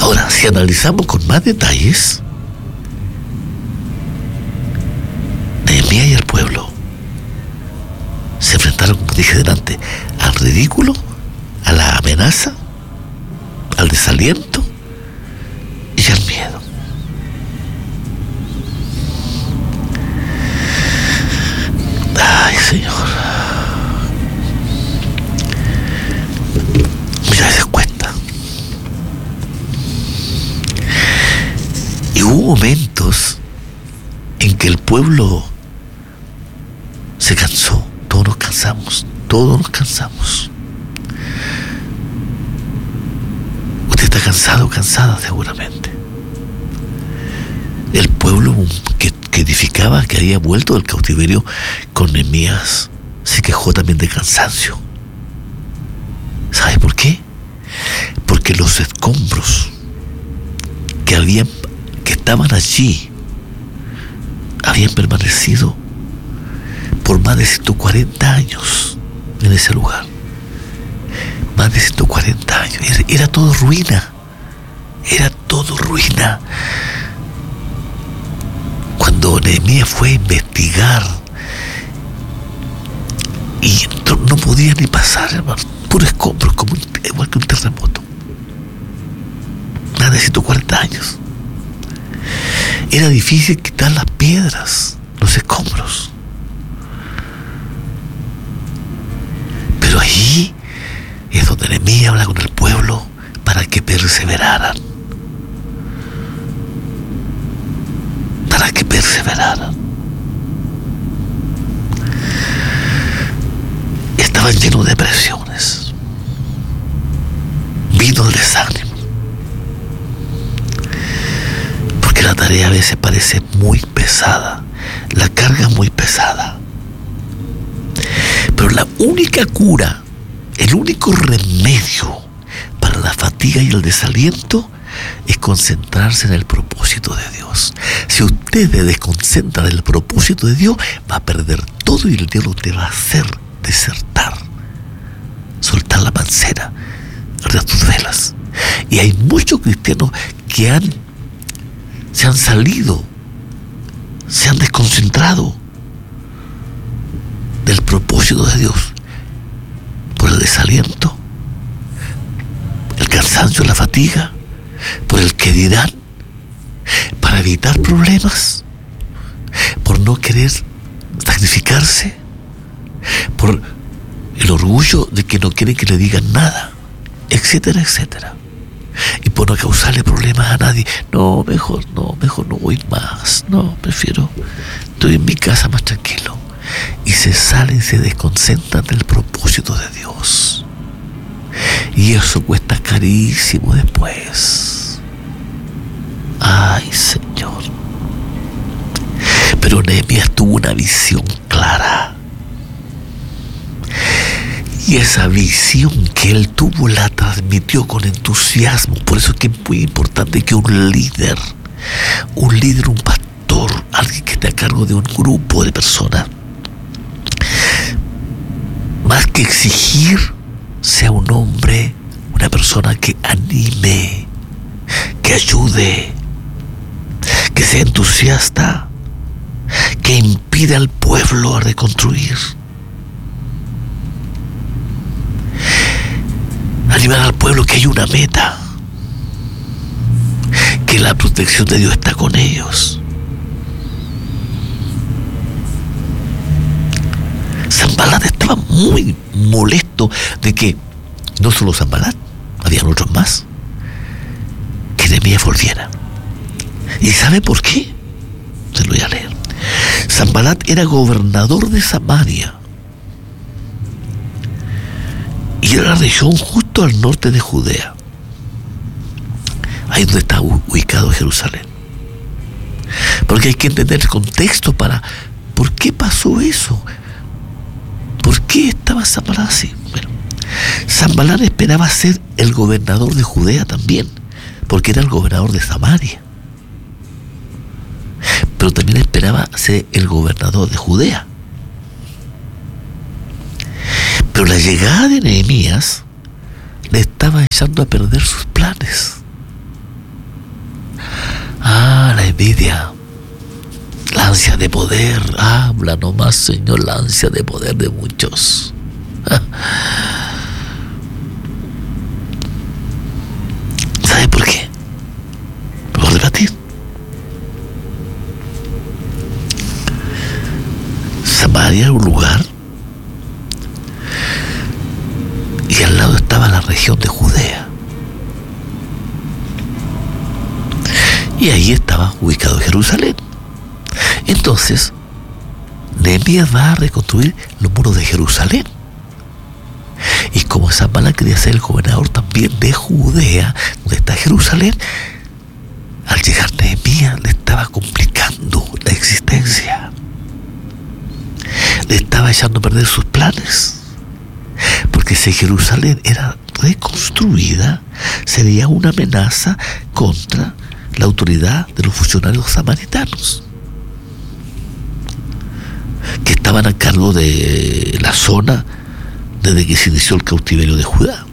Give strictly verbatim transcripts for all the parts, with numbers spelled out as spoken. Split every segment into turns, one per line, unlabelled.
Ahora, si analizamos con más detalles, Nehemías y el pueblo se enfrentaron, como dije delante, al ridículo, a la amenaza, al desaliento y al miedo. Ay, Señor. Muchas veces cuesta. Y hubo momentos en que el pueblo se cansó. Todos nos cansamos. Todos nos cansamos. Usted está cansado, cansada seguramente. El pueblo que, que edificaba, que había vuelto del cautiverio con Nehemías, se quejó también de cansancio. ¿Sabe por qué? Porque los escombros que habían, que estaban allí, habían permanecido por más de ciento cuarenta años en ese lugar. Más de ciento cuarenta años. Era, era todo ruina. Era todo ruina. Cuando Nehemías fue a investigar y no podía ni pasar, hermano, puro escombros, como un, igual que un terremoto. Más de ciento cuarenta años. Era difícil quitar las piedras, los escombros. Pero allí es donde Nehemías habla con el pueblo para que perseveraran. Para que perseveraran. Estaban llenos de presiones. Vino el desánimo. Porque la tarea a veces parece muy pesada. La carga muy pesada. Pero la única cura, el único remedio para la fatiga y el desaliento es concentrarse en el propósito de Dios. Si usted se desconcentra en el propósito de Dios, va a perder todo y el Dios te va a hacer desertar, soltar la mancera de tus velas. Y hay muchos cristianos que han se han salido, se han desconcentrado del propósito de Dios por el desaliento, el cansancio, la fatiga, por el que dirán, para evitar problemas, por no querer sacrificarse, por el orgullo de que no quieren que le digan nada, etcétera, etcétera, y por no causarle problemas a nadie. No, mejor no, mejor no voy más, no, prefiero, estoy en mi casa más tranquilo. Y se salen, se desconcentran del propósito de Dios. Y eso cuesta carísimo después. Ay, Señor. Pero Nehemías tuvo una visión clara. Y esa visión que él tuvo la transmitió con entusiasmo. Por eso es que es muy importante que un líder, un líder, un pastor, alguien que esté a cargo de un grupo de personas, más que exigir, sea un hombre, una persona que anime, que ayude, que sea entusiasta, que impida al pueblo a reconstruir. Animar al pueblo que hay una meta, que la protección de Dios está con ellos. Sanbalat estaba muy molesto de que no solo Sanbalat, habían otros más, que Nehemías volviera. ¿Y sabe por qué? Se lo voy a leer. Sanbalat era gobernador de Samaria y era la región justo al norte de Judea, ahí donde está ubicado Jerusalén. Porque hay que entender el contexto para por qué pasó eso. ¿Por qué estaba Sanbalat así? Bueno, Sanbalat esperaba ser el gobernador de Judea también, porque era el gobernador de Samaria. Pero también esperaba ser el gobernador de Judea. Pero la llegada de Nehemías le estaba echando a perder sus planes. Ah, la envidia, la ansia de poder. Habla nomás, Señor, la ansia de poder de muchos. ¿Sabe por qué? Lo voy a repetir. Samaria era un lugar y al lado estaba la región de Judea. Y ahí estaba ubicado Jerusalén. Entonces, Nehemías va a reconstruir los muros de Jerusalén. Y como Sanballat quería ser el gobernador también de Judea, donde está Jerusalén, al llegar Nehemías le estaba complicando la existencia. Le estaba echando a perder sus planes. Porque si Jerusalén era reconstruida, sería una amenaza contra la autoridad de los funcionarios samaritanos, que estaban a cargo de la zona desde que se inició el cautiverio de Judá.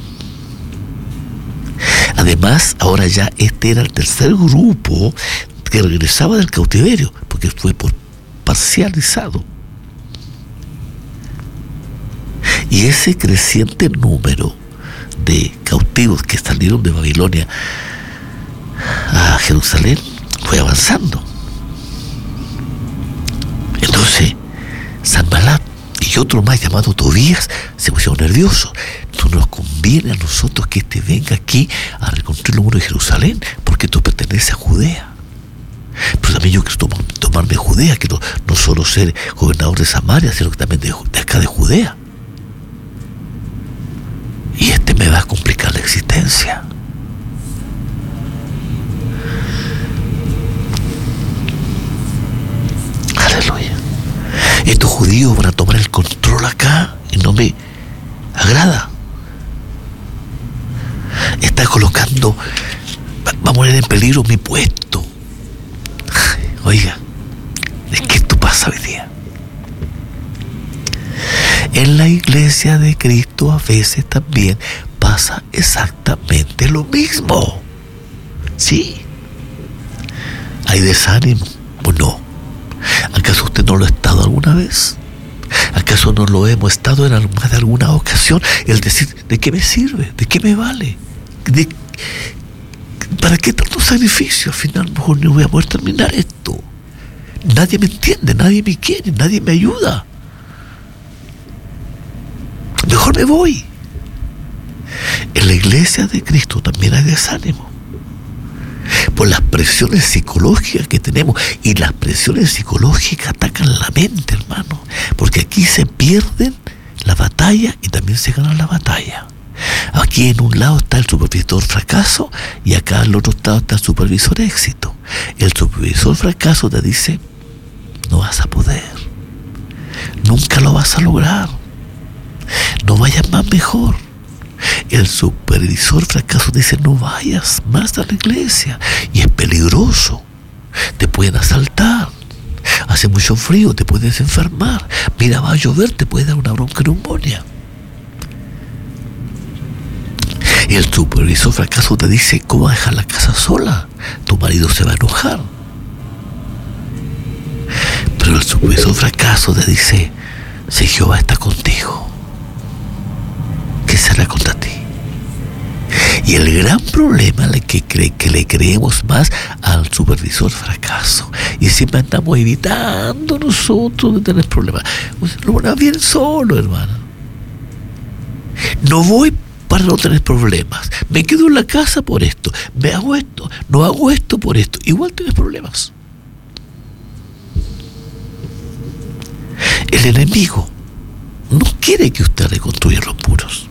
Además, ahora ya este era el tercer grupo que regresaba del cautiverio, porque fue por parcializado. Y ese creciente número de cautivos que salieron de Babilonia a Jerusalén fue avanzando. Entonces, Sanballat y otro más llamado Tobías se pusieron nerviosos. No nos conviene a nosotros que este venga aquí a reconstruir los muros de Jerusalén, porque esto pertenece a Judea. Pero también yo quiero tomar, tomarme Judea, quiero no solo ser gobernador de Samaria, sino que también de, de acá de Judea. Y este me va a complicar la existencia. Aleluya. Estos judíos van a tomar el control acá y no me agrada. Está colocando, va a poner en peligro mi puesto. Oiga, es que esto pasa hoy día. En la iglesia de Cristo a veces también pasa exactamente lo mismo. Sí. ¿Hay desánimo? Pues no. ¿Acaso usted no lo ha estado alguna vez? ¿Acaso no lo hemos estado en más de alguna ocasión? El decir, ¿de qué me sirve? ¿De qué me vale? ¿De, ¿Para qué tanto sacrificio? Al final mejor no voy a poder terminar esto. Nadie me entiende, nadie me quiere, nadie me ayuda. Mejor me voy. En la iglesia de Cristo también hay desánimo por las presiones psicológicas que tenemos, y las presiones psicológicas atacan la mente, hermano, porque aquí se pierden la batalla y también se gana la batalla. Aquí en un lado está el supervisor fracaso y acá al otro lado está el supervisor éxito. El supervisor fracaso te dice: no vas a poder, nunca lo vas a lograr, no vayas más, mejor. El supervisor fracaso dice: no vayas más a la iglesia, y es peligroso, te pueden asaltar, hace mucho frío, te puedes enfermar, mira, va a llover, te puede dar una bronconeumonía. El supervisor fracaso te dice: ¿cómo vas a dejar la casa sola? Tu marido se va a enojar. Pero el supervisor fracaso te dice: si Jehová está contigo, ¿qué será contra ti? Y el gran problema es que, cree, que le creemos más al supervisor fracaso, y siempre andamos evitando nosotros de tener problemas. Lo van a bien solo, hermano. No voy para no tener problemas, me quedo en la casa por esto, me hago esto, no hago esto por esto, igual tienes problemas. El enemigo no quiere que usted reconstruya los muros.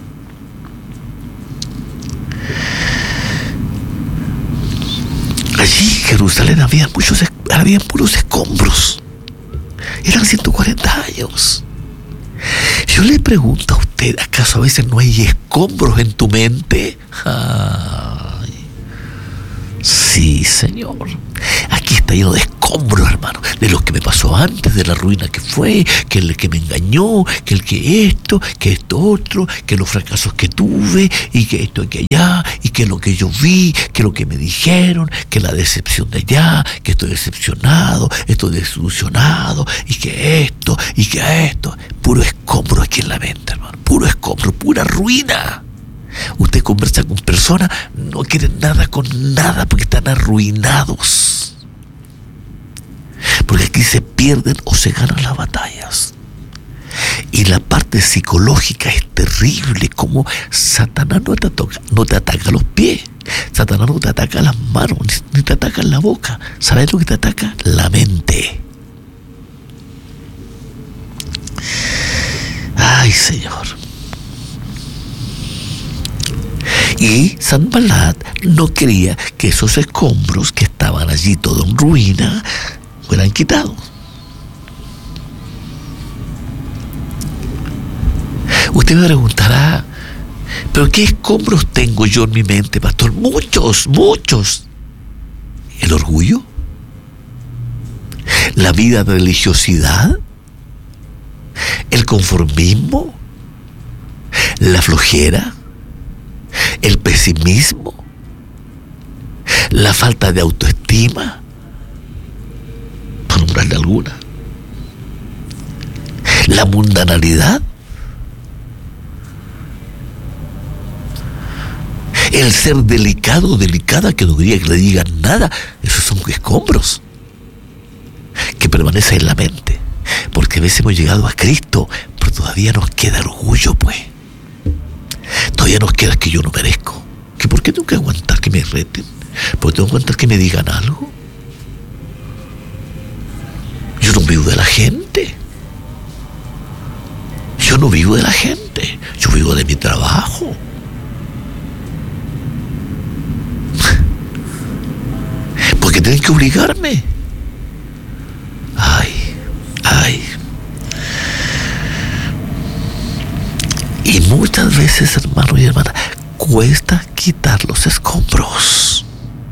Allí en Jerusalén había muchos, había puros escombros. Eran ciento cuarenta años. Yo le pregunto a usted, ¿acaso a veces no hay escombros en tu mente? Ay, sí, Señor. Aquí está lleno de escombros. escombros, hermano, de lo que me pasó antes, de la ruina que fue, que el que me engañó, que el que esto, que esto otro, que los fracasos que tuve, y que esto, que allá, y que lo que yo vi, que lo que me dijeron, que la decepción de allá, que estoy decepcionado, estoy desilusionado, y que esto, y que esto. Puro escombro aquí en la mente, hermano, puro escombro, pura ruina. Usted conversa con personas, no quieren nada con nada porque están arruinados. Porque aquí se pierden o se ganan las batallas. Y la parte psicológica es terrible, como Satanás no te toca, no te ataca los pies, Satanás no te ataca las manos, ni te ataca en la boca. ¿Sabes lo que te ataca? La mente. Ay, Señor. Y Sanballat no quería que esos escombros que estaban allí todo en ruina fueran quitados. Usted me preguntará, ¿pero qué escombros tengo yo en mi mente, pastor? Muchos, muchos. ¿El orgullo? ¿La vida de religiosidad? ¿El conformismo? ¿La flojera? ¿El pesimismo? ¿La falta de autoestima? Por nombrarle alguna. ¿La mundanalidad? El ser delicado o delicada, que no quería que le digan nada. Esos son escombros que permanecen en la mente. Porque a veces hemos llegado a Cristo, pero todavía nos queda orgullo, pues. Todavía nos queda que yo no merezco. ¿Que por qué tengo que aguantar que me reten? ¿Por qué tengo que aguantar que me digan algo? Yo no vivo de la gente. Yo no vivo de la gente. Yo vivo de mi trabajo. Porque tienen que obligarme. Ay, ay. Y muchas veces, hermano y hermana, cuesta quitar los escombros.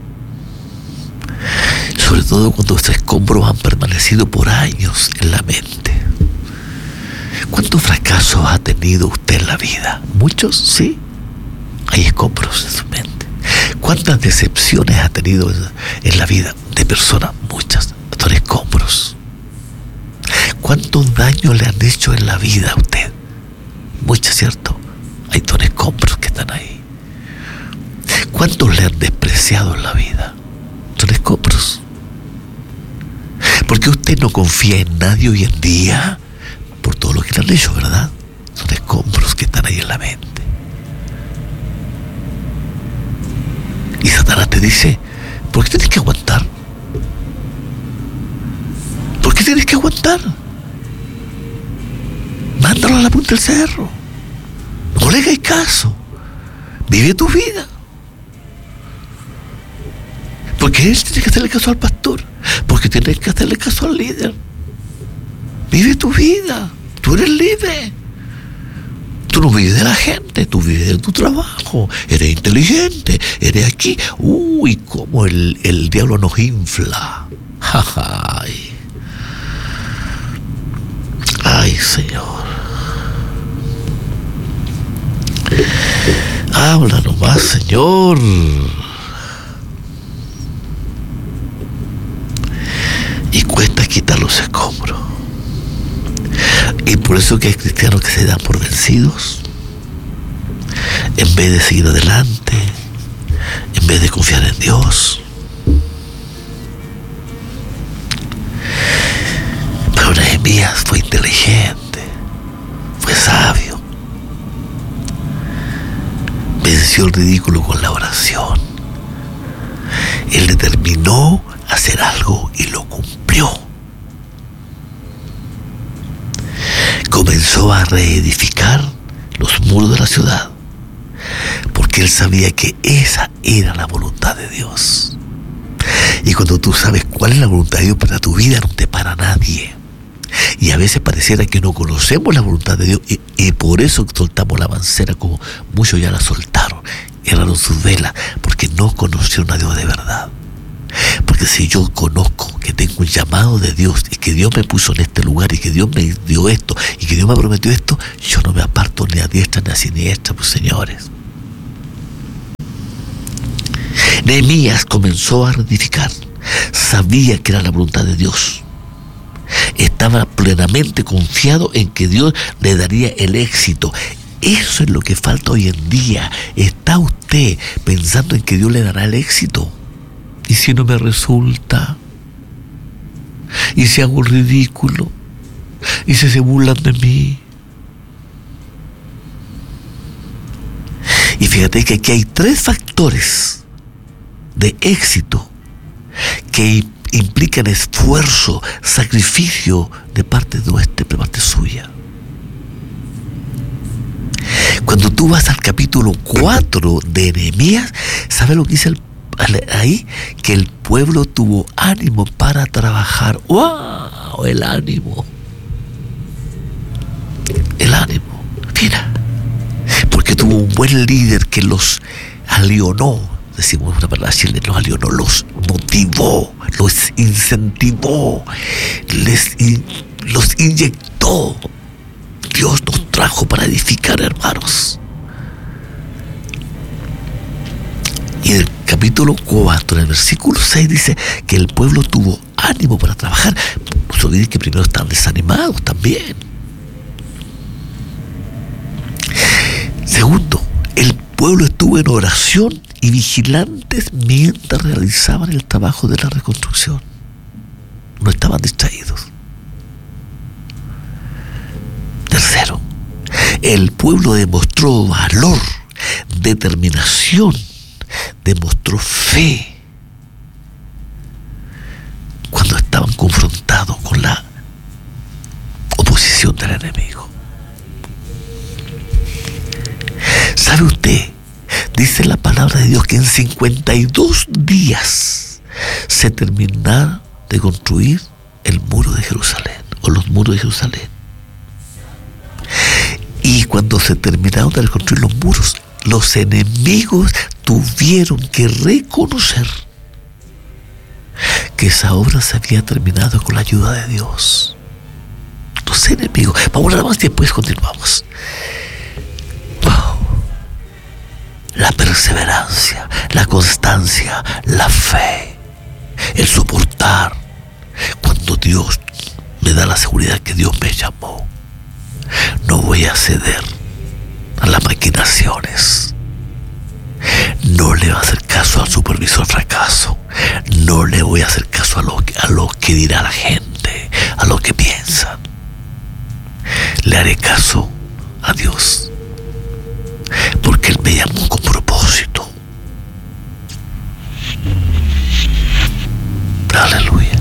Sobre todo cuando estos escombros han permanecido por años en la mente. ¿Cuántos fracasos ha tenido usted en la vida? ¿Muchos? Sí. Hay escombros en su mente. ¿Cuántas decepciones ha tenido en la vida de personas? Muchas. Son escombros. ¿Cuántos daños le han hecho en la vida a usted? Muchas, ¿cierto? Hay son escombros que están ahí. ¿Cuántos le han despreciado en la vida? Son escombros. ¿Por qué usted no confía en nadie hoy en día? Por todo lo que le han hecho, ¿verdad? Son escombros que están ahí en la mente. Y Satanás te dice, ¿por qué tienes que aguantar? ¿Por qué tienes que aguantar? Mándalo a la punta del cerro. No le hagas caso. Vive tu vida. Porque él tiene que hacerle caso al pastor. Porque tienes que hacerle caso al líder. Vive tu vida. Tú eres libre. Tú no vives de la gente, tú vives de tu trabajo, eres inteligente, eres aquí. Uy, cómo el, el diablo nos infla. Ay, ay, Señor. Habla nomás, Señor. Y cuesta quitar los escombros. Y por eso que hay cristianos que se dan por vencidos, en vez de seguir adelante, en vez de confiar en Dios. Pero Nehemías fue inteligente, fue sabio, venció el ridículo con la oración. Él determinó hacer algo y lo cumplió. Comenzó a reedificar los muros de la ciudad, porque él sabía que esa era la voluntad de Dios. Y cuando tú sabes cuál es la voluntad de Dios para tu vida, no te para nadie. Y a veces pareciera que no conocemos la voluntad de Dios, y, y por eso soltamos la mancera, como muchos ya la soltaron, erraron sus velas, porque no conocieron a Dios de verdad. Porque Porque si yo conozco que tengo un llamado de Dios y que Dios me puso en este lugar y que Dios me dio esto y que Dios me prometió esto, yo no me aparto ni a diestra ni a siniestra, pues señores. Nehemías comenzó a rectificar. Sabía que era la voluntad de Dios. Estaba plenamente confiado en que Dios le daría el éxito. Eso es lo que falta hoy en día. ¿Está usted pensando en que Dios le dará el éxito? ¿Y si no me resulta? ¿Y si hago ridículo? ¿Y si se burlan de mí? Y fíjate que aquí hay tres factores de éxito que implican esfuerzo, sacrificio de parte nuestra, de parte suya. Cuando tú vas al capítulo cuatro de Nehemías, ¿sabes lo que dice el, ahí? Que el pueblo tuvo ánimo para trabajar. ¡Wow! El ánimo. El ánimo. Mira. Porque tuvo un buen líder que los alionó. Decimos una palabra chilena, los alionó, los motivó, los incentivó, les in, los inyectó. Dios nos trajo para edificar, hermanos. Y en el capítulo cuatro, en el versículo seis, dice que el pueblo tuvo ánimo para trabajar. No se olviden que primero están desanimados también. Segundo, el pueblo estuvo en oración y vigilantes mientras realizaban el trabajo de la reconstrucción. No estaban distraídos. Tercero, el pueblo demostró valor, determinación, demostró fe cuando estaban confrontados con la oposición del enemigo. ¿Sabe usted? Dice la palabra de Dios que en cincuenta y dos días se terminará de construir el muro de Jerusalén, o los muros de Jerusalén. Y cuando se terminaron de reconstruir los muros, los enemigos tuvieron que reconocer que esa obra se había terminado con la ayuda de Dios. Los enemigos. Vamos nada más y después continuamos. La perseverancia, la constancia, la fe, el soportar. Cuando Dios me da la seguridad que Dios me llamó, no voy a ceder a las maquinaciones. No le voy a hacer caso al supervisor fracaso. No le voy a hacer caso a lo, a lo que dirá la gente, a lo que piensan. Le haré caso a Dios, porque Él me llamó con propósito. Aleluya.